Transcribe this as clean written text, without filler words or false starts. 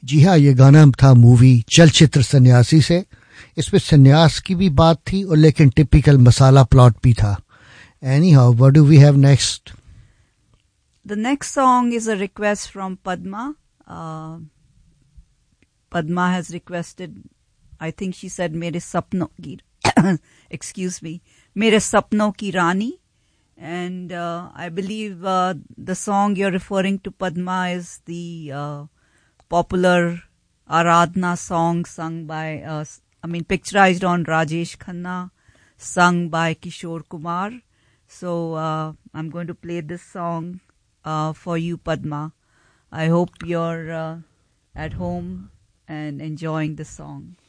जी हाँ, ये गाना था मूवी चलचित्र सन्यासी से. इसमें सन्यास की भी बात थी और लेकिन टिपिकल मसाला प्लॉट भी था. Anyhow, what do we have next? The next song is a request from Padma. Padma has requested, I think she said, Mere Sapno ki, excuse me, Mere Sapno ki Rani. And I believe the song you're referring to, Padma, is the popular Aradhna song sung by, picturized on Rajesh Khanna, sung by Kishore Kumar. So I'm going to play this song for you, Padma. I hope you're at home and enjoying the song.